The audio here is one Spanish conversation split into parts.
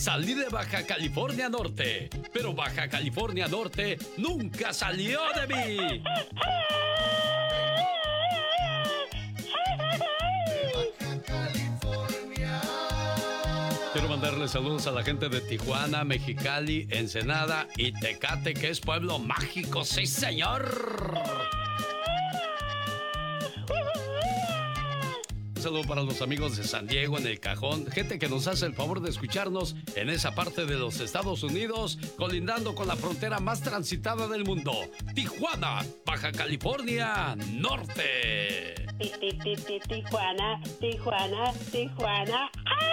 Salí de Baja California Norte, pero Baja California Norte nunca salió de mí. Quiero mandarle saludos a la gente de Tijuana, Mexicali, Ensenada y Tecate, que es pueblo mágico, ¡sí, señor! Un saludo para los amigos de San Diego, en El Cajón, gente que nos hace el favor de escucharnos en esa parte de los Estados Unidos, colindando con la frontera más transitada del mundo, Tijuana, Baja California Norte. Tijuana, Tijuana, Tijuana.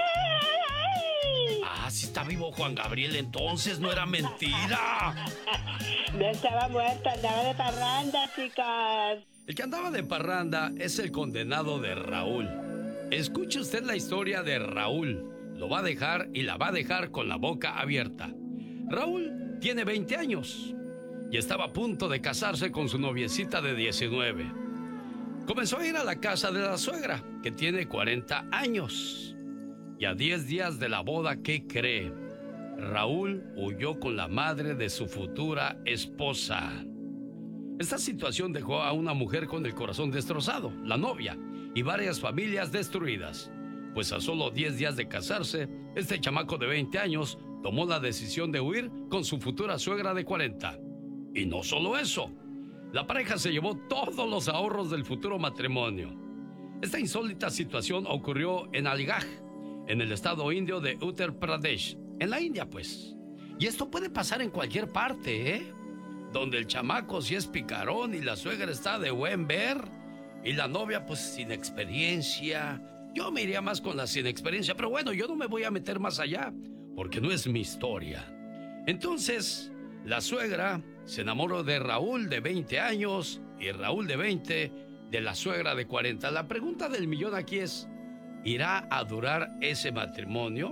Ah, sí está vivo Juan Gabriel, entonces no era mentira. No estaba muerto, andaba de parranda, chicas. El que andaba de parranda es el condenado de Raúl. Escuche usted la historia de Raúl. Lo va a dejar y la va a dejar con la boca abierta. Raúl tiene 20 años y estaba a punto de casarse con su noviecita de 19. Comenzó a ir a la casa de la suegra, que tiene 40 años. Y a 10 días de la boda, ¿qué cree? Raúl huyó con la madre de su futura esposa. Esta situación dejó a una mujer con el corazón destrozado, la novia, y varias familias destruidas. Pues a solo 10 días de casarse, este chamaco de 20 años tomó la decisión de huir con su futura suegra de 40. Y no solo eso, la pareja se llevó todos los ahorros del futuro matrimonio. Esta insólita situación ocurrió en Aligarh, en el estado indio de Uttar Pradesh, en la India, pues. Y esto puede pasar en cualquier parte, ¿eh? Donde el chamaco sí es picarón y la suegra está de buen ver y la novia pues sin experiencia. Yo me iría más con la sin experiencia, pero bueno, yo no me voy a meter más allá porque no es mi historia. Entonces, la suegra se enamoró de Raúl de 20 años y Raúl de 20 de la suegra de 40. La pregunta del millón aquí es, ¿irá a durar ese matrimonio?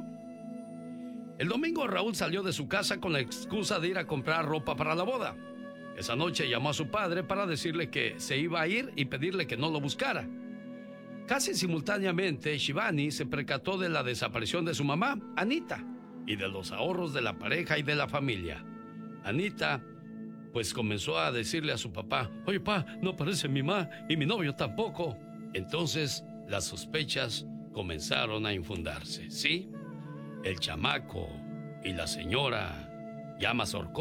El domingo Raúl salió de su casa con la excusa de ir a comprar ropa para la boda. Esa noche llamó a su padre para decirle que se iba a ir y pedirle que no lo buscara. Casi simultáneamente, Shivani se percató de la desaparición de su mamá, Anita, y de los ahorros de la pareja y de la familia. Anita, pues comenzó a decirle a su papá, oye, pa, no aparece mi mamá y mi novio tampoco. Entonces, las sospechas comenzaron a infundarse, ¿sí? El chamaco y la señora ya mazorcó